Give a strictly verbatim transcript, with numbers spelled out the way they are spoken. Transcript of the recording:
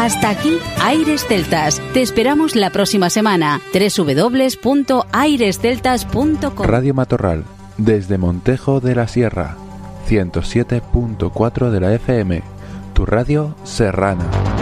Hasta aquí Aires Celtas. Te esperamos la próxima semana. doble u doble u doble u punto aires celtas punto com. Radio Matorral, desde Montejo de la Sierra, ciento siete punto cuatro de la F M, tu radio serrana.